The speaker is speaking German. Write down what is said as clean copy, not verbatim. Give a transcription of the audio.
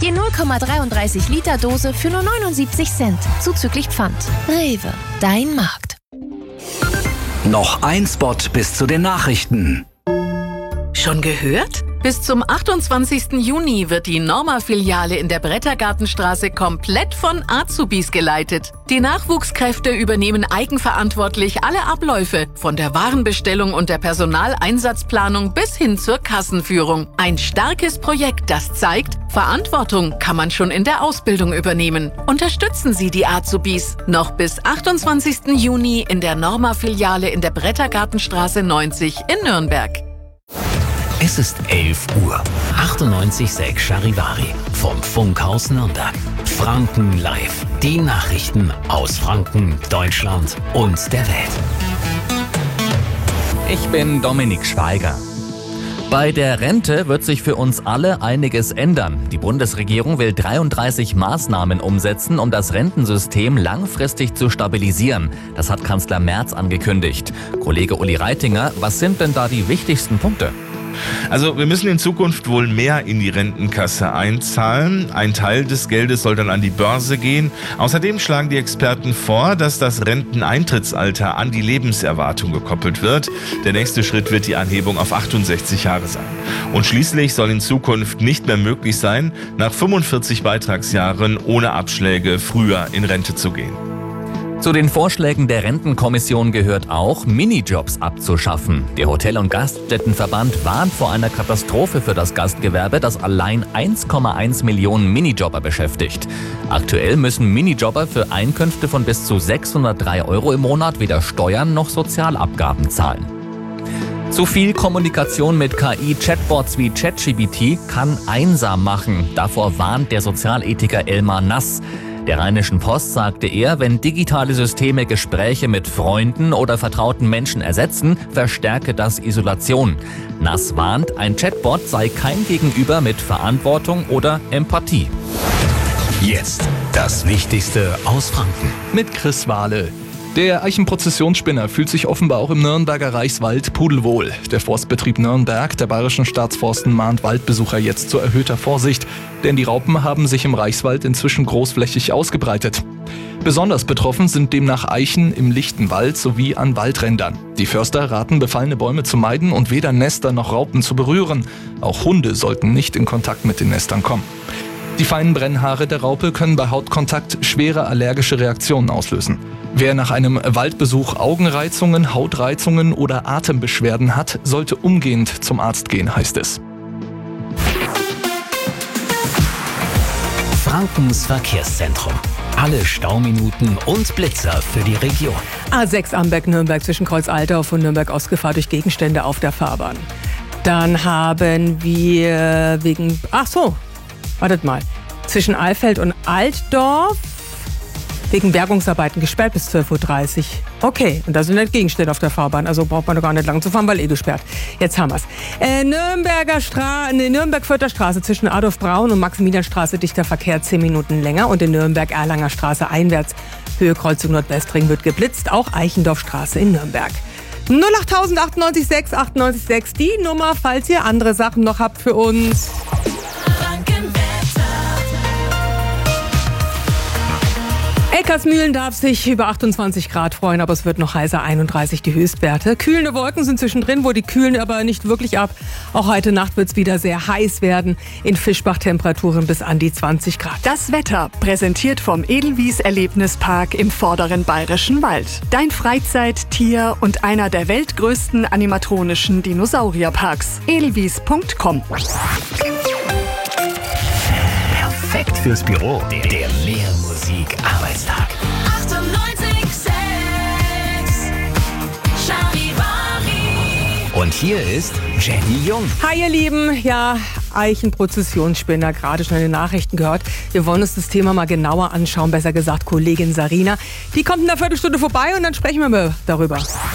Je 0,33 Liter Dose für nur 79 Cent, zuzüglich Pfand. Rewe, dein Markt. Noch ein Spot bis zu den Nachrichten. Schon gehört? Bis zum 28. Juni wird die Norma-Filiale in der Brettergartenstraße komplett von Azubis geleitet. Die Nachwuchskräfte übernehmen eigenverantwortlich alle Abläufe, von der Warenbestellung und der Personaleinsatzplanung bis hin zur Kassenführung. Ein starkes Projekt, das zeigt, Verantwortung kann man schon in der Ausbildung übernehmen. Unterstützen Sie die Azubis. Noch bis 28. Juni in der Norma-Filiale in der Brettergartenstraße 90 in Nürnberg. Es ist 11 Uhr. 98,6 Charivari vom Funkhaus Nürnberg. Franken live. Die Nachrichten aus Franken, Deutschland und der Welt. Ich bin Dominik Schweiger. Bei der Rente wird sich für uns alle einiges ändern. Die Bundesregierung will 33 Maßnahmen umsetzen, um das Rentensystem langfristig zu stabilisieren. Das hat Kanzler Merz angekündigt. Kollege Uli Reitinger, was sind denn da die wichtigsten Punkte? Also wir müssen in Zukunft wohl mehr in die Rentenkasse einzahlen. Ein Teil des Geldes soll dann an die Börse gehen. Außerdem schlagen die Experten vor, dass das Renteneintrittsalter an die Lebenserwartung gekoppelt wird. Der nächste Schritt wird die Anhebung auf 68 Jahre sein. Und schließlich soll in Zukunft nicht mehr möglich sein, nach 45 Beitragsjahren ohne Abschläge früher in Rente zu gehen. Zu den Vorschlägen der Rentenkommission gehört auch, Minijobs abzuschaffen. Der Hotel- und Gaststättenverband warnt vor einer Katastrophe für das Gastgewerbe, das allein 1,1 Millionen Minijobber beschäftigt. Aktuell müssen Minijobber für Einkünfte von bis zu 603 € im Monat weder Steuern noch Sozialabgaben zahlen. Zu viel Kommunikation mit KI-Chatbots wie ChatGPT kann einsam machen. Davor warnt der Sozialethiker Elmar Nass. Der Rheinischen Post sagte er, wenn digitale Systeme Gespräche mit Freunden oder vertrauten Menschen ersetzen, verstärke das Isolation. Nass warnt, ein Chatbot sei kein Gegenüber mit Verantwortung oder Empathie. Jetzt das Wichtigste aus Franken. Mit Chris Wahle. Der Eichenprozessionsspinner fühlt sich offenbar auch im Nürnberger Reichswald pudelwohl. Der Forstbetrieb Nürnberg der Bayerischen Staatsforsten mahnt Waldbesucher jetzt zu erhöhter Vorsicht, denn die Raupen haben sich im Reichswald inzwischen großflächig ausgebreitet. Besonders betroffen sind demnach Eichen im lichten Wald sowie an Waldrändern. Die Förster raten, befallene Bäume zu meiden und weder Nester noch Raupen zu berühren. Auch Hunde sollten nicht in Kontakt mit den Nestern kommen. Die feinen Brennhaare der Raupe können bei Hautkontakt schwere allergische Reaktionen auslösen. Wer nach einem Waldbesuch Augenreizungen, Hautreizungen oder Atembeschwerden hat, sollte umgehend zum Arzt gehen, heißt es. Frankens Verkehrszentrum. Alle Stauminuten und Blitzer für die Region. A6 Amberg-Nürnberg zwischen Kreuz Altdorf und Nürnberg-Ostgefahr durch Gegenstände auf der Fahrbahn. Dann haben wir zwischen Alfeld und Altdorf wegen Bergungsarbeiten gesperrt bis 12:30 Uhr. Okay, und da sind nicht Gegenstände auf der Fahrbahn, also braucht man doch gar nicht lang zu fahren, weil gesperrt. Jetzt haben wir es. Nürnberg-Fürther Straße zwischen Adolf Braun und Maximilianstraße dichter Verkehr 10 Minuten länger und in Nürnberg-Erlanger Straße einwärts Höhe Kreuzung Nordwestring wird geblitzt, auch Eichendorfstraße in Nürnberg. 08000 98 6, die Nummer, falls ihr andere Sachen noch habt für uns. Eckartsmühlen darf sich über 28 Grad freuen, aber es wird noch heißer, 31 die Höchstwerte. Kühlende Wolken sind zwischendrin, wo die kühlen aber nicht wirklich ab. Auch heute Nacht wird es wieder sehr heiß werden. In Fischbach Temperaturen bis an die 20 Grad. Das Wetter präsentiert vom Edelwies Erlebnispark im vorderen Bayerischen Wald. Dein Freizeit-, Tier- und einer der weltgrößten animatronischen Dinosaurierparks. Edelwies.com. Perfekt fürs Büro. Der Mehr-Musik-Arbeitstag. 98,6 Charivari. Und hier ist Jenny Jung. Hi ihr Lieben, ja, Eichenprozessionsspinner, gerade schon in den Nachrichten gehört. Wir wollen uns das Thema mal genauer anschauen, besser gesagt Kollegin Sarina. Die kommt in einer Viertelstunde vorbei und dann sprechen wir mal darüber.